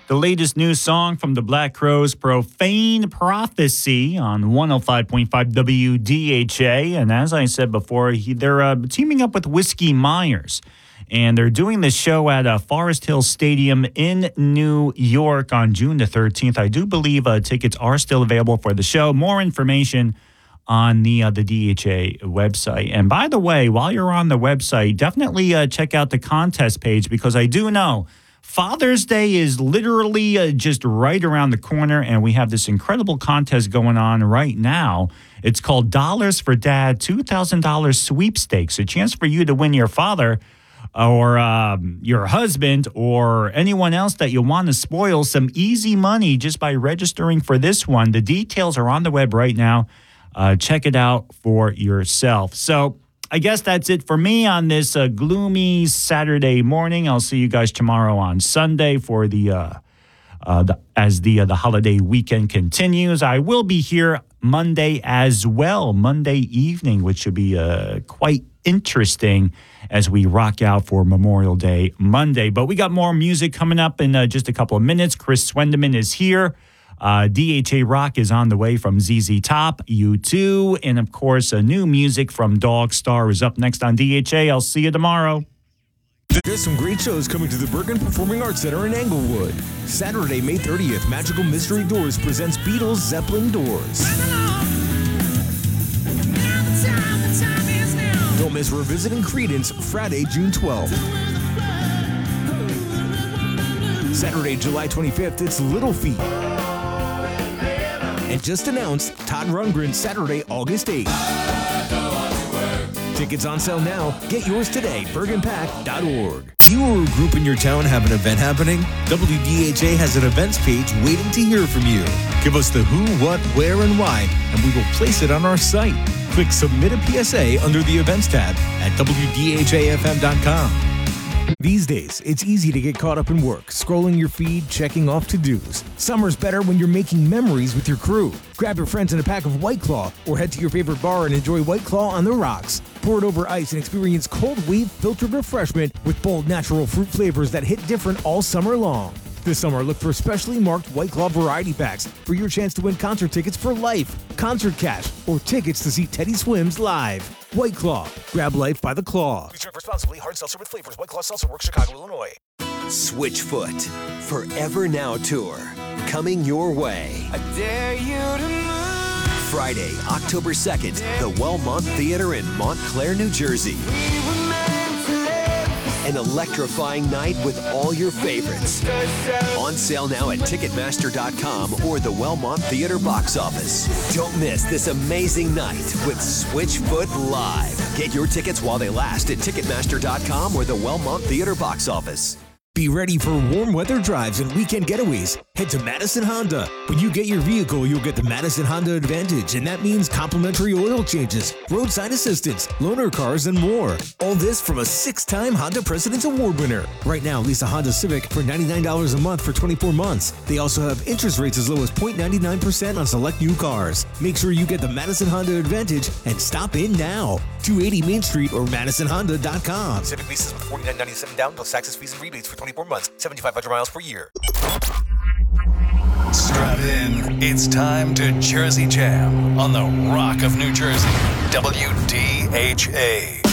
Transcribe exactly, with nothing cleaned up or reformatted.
The latest new song from the Black Crowes, Profane Prophecy, on one oh five point five W D H A. And as I said before, he, they're uh, teaming up with Whiskey Myers. And they're doing this show at uh, Forest Hill Stadium in New York on June the thirteenth. I do believe uh, tickets are still available for the show. More information on the uh, the D H A website. And by the way, while you're on the website, definitely uh, check out the contest page, because I do know Father's Day is literally uh, just right around the corner, and we have this incredible contest going on right now. It's called Dollars for Dad two thousand dollars Sweepstakes, a chance for you to win your father or um, your husband or anyone else that you want to spoil some easy money just by registering for this one. The details are on the web right now. Uh, check it out for yourself. So I guess that's it for me on this uh, gloomy Saturday morning. I'll see you guys tomorrow on Sunday for the, uh, uh, the as the uh, the holiday weekend continues. I will be here Monday as well, Monday evening, which should be uh, quite interesting as we rock out for Memorial Day Monday. But we got more music coming up in uh, just a couple of minutes. Chris Swendeman is here. Uh, D H A Rock is on the way from Z Z Top, U two, and of course, uh, new music from Dog Star is up next on D H A. I'll see you tomorrow. There's some great shows coming to the Bergen Performing Arts Center in Englewood. Saturday, May thirtieth, Magical Mystery Doors presents Beatles Zeppelin Doors. Don't miss Revisiting Creedence Friday, June twelfth. Saturday, July twenty-fifth, it's Little Feat. And just announced, Todd Rundgren, Saturday, August eighth. Tickets on sale now. Get yours today, bergen pack dot org. You or a group in your town have an event happening? W D H A has an events page waiting to hear from you. Give us the who, what, where, and why, and we will place it on our site. Click Submit a P S A under the Events tab at W D H A F M dot com. These days, it's easy to get caught up in work, scrolling your feed, checking off to-dos. Summer's better when you're making memories with your crew. Grab your friends and a pack of White Claw, or head to your favorite bar and enjoy White Claw on the rocks. Pour it over ice and experience cold wave filtered refreshment with bold natural fruit flavors that hit different all summer long. This summer, look for specially marked White Claw variety packs for your chance to win concert tickets for life, concert cash, or tickets to see Teddy Swims live. White Claw. Grab life by the claw. Please drink responsibly. Hard seltzer with flavors. White Claw Seltzer Works, Chicago, Illinois. Switchfoot Forever Now Tour. Coming your way. I dare you to move. Friday, October second, the Wellmont Theater in Montclair, New Jersey. An electrifying night with all your favorites. On sale now at Ticketmaster dot com or the Wellmont Theater box office. Don't miss this amazing night with Switchfoot Live. Get your tickets while they last at Ticketmaster dot com or the Wellmont Theater box office. Be ready for warm weather drives and weekend getaways. Head to Madison Honda. When you get your vehicle, you'll get the Madison Honda Advantage, and that means complimentary oil changes, roadside assistance, loaner cars, and more. All this from a six-time Honda President's Award winner. Right now, lease a Honda Civic for ninety-nine dollars a month for twenty-four months. They also have interest rates as low as zero point nine nine percent on select new cars. Make sure you get the Madison Honda Advantage and stop in now. two eighty Main Street or Madison Honda dot com. Civic leases with forty-nine ninety-seven down plus taxes, fees, and rebates for twenty-four months, seventy-five hundred miles per year. Strap in. It's time to Jersey Jam on the Rock of New Jersey. W D H A.